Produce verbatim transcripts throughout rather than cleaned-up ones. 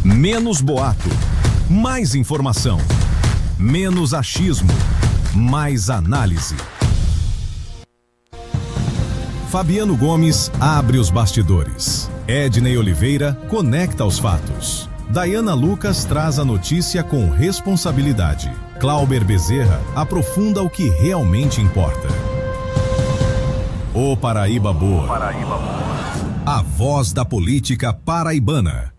Menos boato, mais informação. Menos achismo, mais análise. Fabiano Gomes abre os bastidores. Ednei Oliveira conecta os fatos. Dayana Lucas traz a notícia com responsabilidade. Clauber Bezerra aprofunda o que realmente importa. O Paraíba Boa. Paraíba Boa. A voz da política paraibana.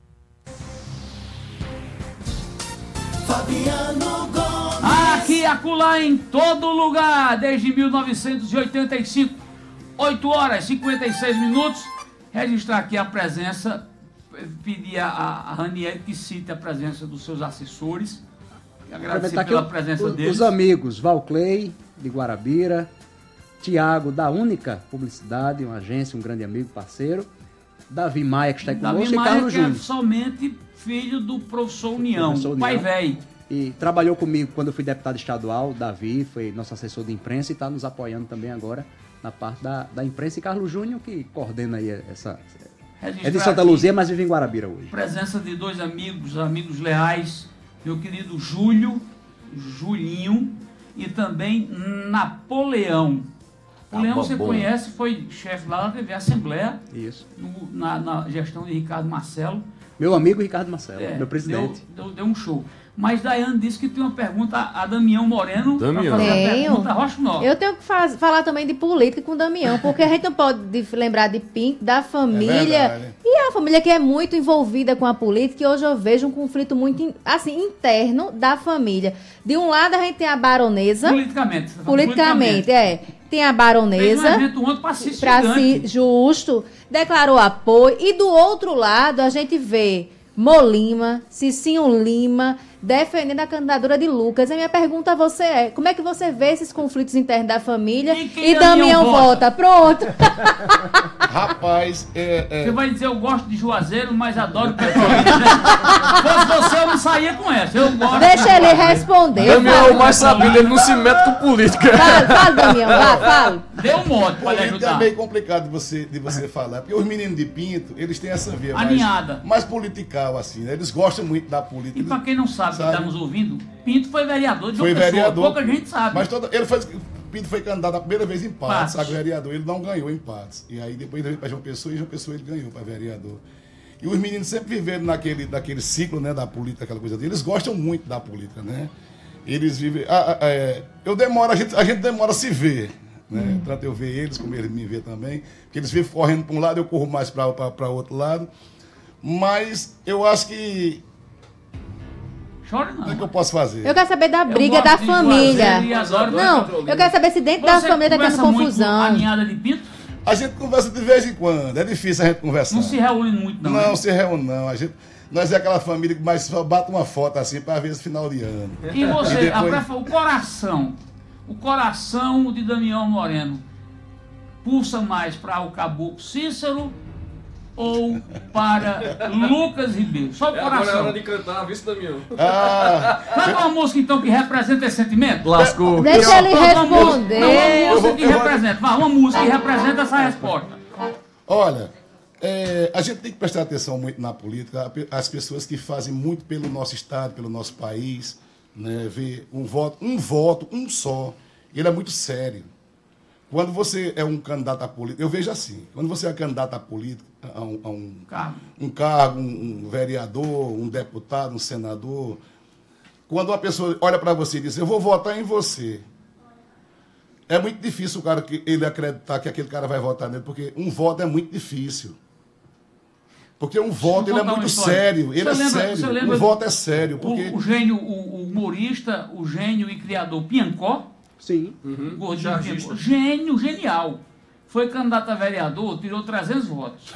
Fabiano Gomes. Aqui e acolá em todo lugar, desde mil novecentos e oitenta e cinco, oito horas e cinquenta e seis minutos. Registrar aqui a presença, pedir a, a Ranieri que cite a presença dos seus assessores. Agradecer pela presença o, deles. Os amigos Valclei, de Guarabira, Tiago, da Única Publicidade, uma agência, um grande amigo, parceiro, Davi Maia, que está aqui conosco, e Carlos Júnior. Davi Maia, que é somente filho do professor União, professor pai velho. E trabalhou comigo quando eu fui deputado estadual. Davi foi nosso assessor de imprensa e está nos apoiando também agora na parte da, da imprensa. E Carlos Júnior, que coordena aí essa... Registrar é de Santa Luzia, mas vive em Guarabira hoje. Presença de dois amigos, amigos leais, meu querido Júlio, Julinho, e também Napoleão. Napoleão, ah, você bom. conhece, foi chefe lá na T V Assembleia. Isso. No, na, na gestão de Ricardo Marcelo. Meu amigo Ricardo Marcelo, é, meu presidente. Deu, deu, deu um show. Mas Daiane disse que tem uma pergunta a Damião Moreno. Damião. Fazer tenho. a pergunta Rocha Nova. Eu tenho que faz, falar também de política com o Damião, porque a gente não pode de, lembrar de Pinto, da família. É e é uma família que é muito envolvida com a política, e hoje eu vejo um conflito muito assim, interno da família. De um lado a gente tem a baronesa. Politicamente. Politicamente, politicamente. é. Tem a baronesa. Fez um evento ontem para si, pra si, justo, declarou apoio. E do outro lado a gente vê Molima, Cicinho Lima, defendendo a candidatura de Lucas. A minha pergunta a você é, como é que você vê esses conflitos internos da família e, e Damião vota? vota? Pronto. Rapaz, é, é... Você vai dizer, eu gosto de Juazeiro, mas adoro Petrolina, né? Se fosse você, eu não saía com essa. Eu gosto. Deixa ele responder. Damião é o mais sabido, ele não se mete com política. Fala, fala, Damião, vai, fala. Dê um modo para lhe ajudar. É meio complicado de você, de você falar, porque os meninos de Pinto, eles têm essa via aninhada, mais, mais political, assim, né? Eles gostam muito da política. E para quem não sabe, sabe, que está nos ouvindo, Pinto foi vereador de Foi João vereador. Pessoa, pouca gente sabe. Mas toda, ele foi, Pinto foi candidato a primeira vez em Patos, Patos. a vereador, ele não ganhou em Patos. E aí depois ele veio para João Pessoa e João Pessoa ele ganhou para vereador. E os meninos sempre viveram naquele, naquele ciclo, né, da política, aquela coisa deles. Eles gostam muito da política, né? Eles vivem... Ah, ah, é, eu demoro, a gente, a gente demora a se ver, né? Hum. Tanto eu ver eles, como eles me ver também. Porque eles vivem correndo para um lado, eu corro mais para o outro lado. Mas eu acho que... Chore não. O que, é que eu posso fazer? Eu quero saber da briga da família. Não, eu quero saber se dentro da família está tendo confusão. A ninhada de Pinto? A gente conversa de vez em quando. É difícil a gente conversar. Não se reúne muito, não. Não, né? se reúne, não. A gente, nós é aquela família que mais só bate uma foto assim para ver esse final de ano. E você, e depois... a, o coração, o coração de Damião Moreno pulsa mais para o Caboclo Cícero ou para Lucas Ribeiro? Só o coração. Agora é hora de cantar, vice Damião. Ah, Canta uma música então que representa esse sentimento? Lascou. Deixa ele responder. Não, uma música vou, que vou... representa. Vai, uma música que representa essa resposta. Olha, é, a gente tem que prestar atenção muito na política, as pessoas que fazem muito pelo nosso estado, pelo nosso país, né, ver um voto, um voto, um só, ele é muito sério. Quando você é um candidato a política, eu vejo assim, quando você é candidato a política, a um, a um cargo, um, cargo um, um vereador, um deputado, um senador, quando uma pessoa olha para você e diz, eu vou votar em você, é muito difícil o cara que ele acreditar que aquele cara vai votar nele, porque um voto é muito difícil. Porque um voto ele é muito sério, ele é sério, o voto é sério. Porque... O, o gênio, o, o humorista, o gênio e criador Piancó, sim, uhum. Gordinho Piancó, gênio, genial, foi candidato a vereador, tirou trezentos votos.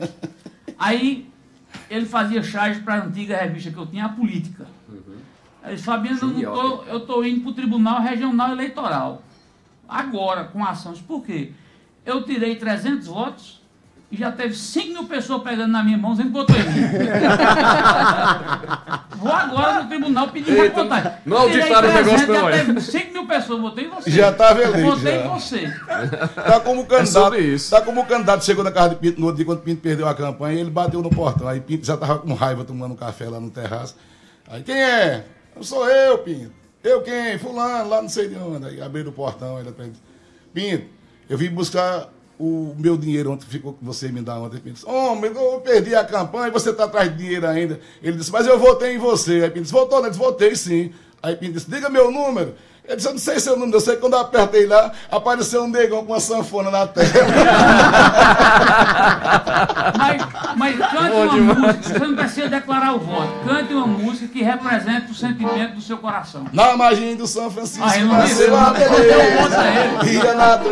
Aí ele fazia charge para a antiga revista que eu tinha, A Política. Uhum. Aí disse, Fabiano, eu estou indo para o Tribunal Regional Eleitoral. Agora, com ações. Por quê? Eu tirei trezentos votos e já teve cinco mil pessoas pegando na minha mão, sempre botou em mim. vou agora no tribunal pedir recontagem. Não auditaram o negócio não, é? Até cinco mil pessoas, votei em você. Já estava eleito. Votei já. em você. Tá como candidato. É isso. Tá como candidato chegou na casa de Pinto no outro dia, quando Pinto perdeu a campanha, ele bateu no portão. Aí Pinto já tava com raiva tomando um café lá no terraço. Aí, quem é? Não sou eu, Pinto. Eu quem? Fulano, lá não sei de onde. Aí abriu o portão, aí ele disse, Pinto, eu vim buscar o meu dinheiro ontem, ficou que você me dá ontem. Pinto disse, homem, eu perdi a campanha e você tá atrás de dinheiro ainda. Ele disse, mas eu votei em você. Aí Pinto disse, votou? Ele disse, votei sim. Aí Pinto disse, diga meu número. Ele disse, eu não sei seu número, eu sei que quando eu apertei lá, apareceu um negão com uma sanfona na tela. Mas, mas cante uma música, você não precisa declarar o voto. Cante uma música que represente o sentimento do seu coração. Na margem do São Francisco, Ah, eu não nasceu disse, a eu não dei o voto a ele. beleza, e a natureza.